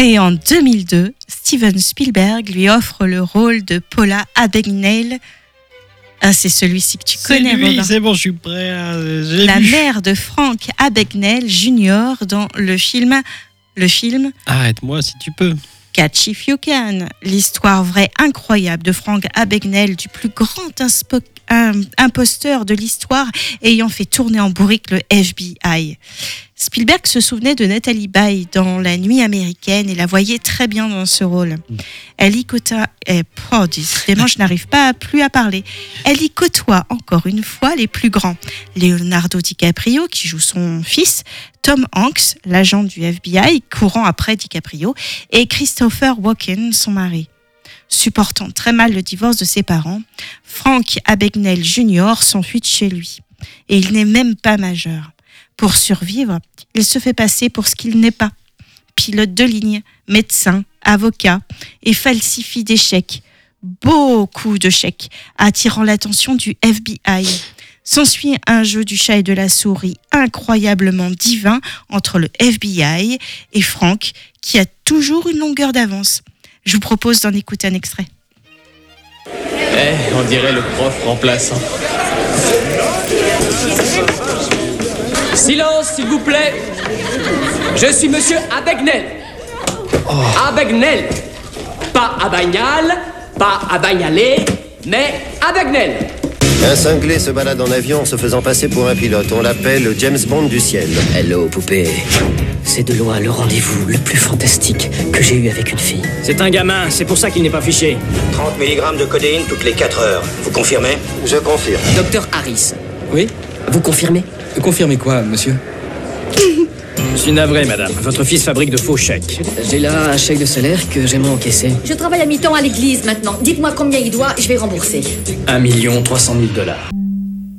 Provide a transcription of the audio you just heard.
Et en 2002, Steven Spielberg lui offre le rôle de Paula Abagnale. Ah, c'est celui-ci que tu connais, Robin. C'est bon, je suis prêt. La mère de Frank Abagnale Jr. dans le film. Arrête-moi si tu peux. Catch If You Can, l'histoire vraie incroyable de Frank Abagnale, du plus grand imposteur de l'histoire ayant fait tourner en bourrique le FBI. Spielberg se souvenait de Natalie Baye dans La Nuit américaine et la voyait très bien dans ce rôle. Elle y côtoie... décidément, je n'arrive pas plus à parler. Elle y côtoie encore une fois les plus grands. Leonardo DiCaprio, qui joue son fils, Tom Hanks, l'agent du FBI, courant après DiCaprio, et Christopher Walken, son mari. Supportant très mal le divorce de ses parents, Frank Abagnale Jr. s'enfuit de chez lui. Et il n'est même pas majeur. Pour survivre, il se fait passer pour ce qu'il n'est pas. Pilote de ligne, médecin, avocat et falsifie des chèques. Beaucoup de chèques, attirant l'attention du FBI. S'ensuit un jeu du chat et de la souris incroyablement divin entre le FBI et Frank, qui a toujours une longueur d'avance. Je vous propose d'en écouter un extrait. On dirait le prof remplaçant. Silence, s'il vous plaît. Je suis monsieur Abagnale. Abagnale. Pas Abagnale, pas Abagnale, mais Abagnale. Un cinglé se balade en avion en se faisant passer pour un pilote. On l'appelle le James Bond du ciel. Hello, poupée. C'est de loin le rendez-vous le plus fantastique que j'ai eu avec une fille. C'est un gamin, c'est pour ça qu'il n'est pas fiché. 30 mg de codéine toutes les 4 heures. Vous confirmez? Je confirme. Docteur Harris, Oui? vous confirmez? Confirmez quoi, monsieur? Je suis navré, madame. Votre fils fabrique de faux chèques. J'ai là un chèque de salaire que j'aimerais encaisser. Je travaille à mi-temps à l'église maintenant. Dites-moi combien il doit, je vais rembourser. 1 300 000 $.